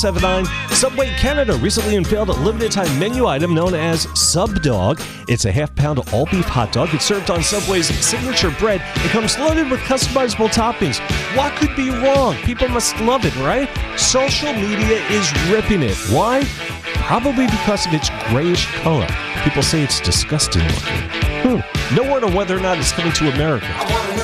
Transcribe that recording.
79. Subway Canada recently unveiled a limited-time menu item known as Sub Dog. It's a half-pound all-beef hot dog. It's served on Subway's signature bread. It comes loaded with customizable toppings. What could be wrong? People must love it, right? Social media is ripping it. Why? Probably because of its grayish color. People say it's disgusting looking. No word on whether or not it's coming to America.